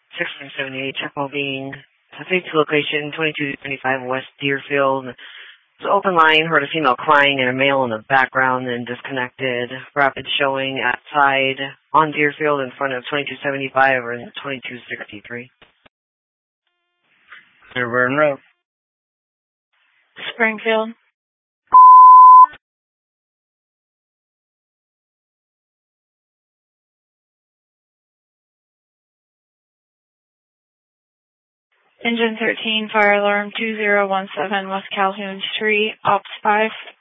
678, check moving. Safety location, 2225 West Deerfield. It's an open line, heard a female crying and a male in the background, then disconnected. Rapid showing outside on Deerfield in front of 2275 or 2263. Clearburn Road. Springfield. Engine 13, fire alarm 2017 West Calhoun Street, Ops 5.